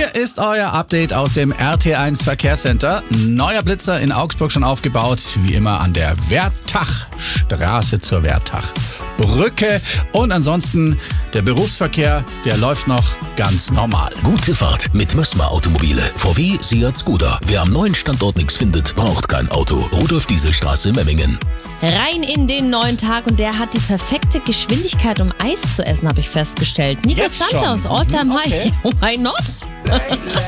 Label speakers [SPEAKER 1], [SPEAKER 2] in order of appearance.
[SPEAKER 1] Hier ist euer Update aus dem RT1 Verkehrscenter. Neuer Blitzer in Augsburg schon aufgebaut, wie immer an der Wertachstraße zur Wertachbrücke. Und ansonsten der Berufsverkehr, der läuft noch ganz normal.
[SPEAKER 2] Gute Fahrt mit Mössmer Automobile. VW, Seat, Skoda. Wer am neuen Standort nichts findet, braucht kein Auto. Rudolf-Diesel-Straße, Memmingen.
[SPEAKER 3] Rein in den neuen Tag und der hat die perfekte Geschwindigkeit, um Eis zu essen, habe ich festgestellt. Nico
[SPEAKER 1] Jetzt
[SPEAKER 3] Santos,
[SPEAKER 1] schon?
[SPEAKER 3] All Time
[SPEAKER 1] Okay.
[SPEAKER 3] High. Why not?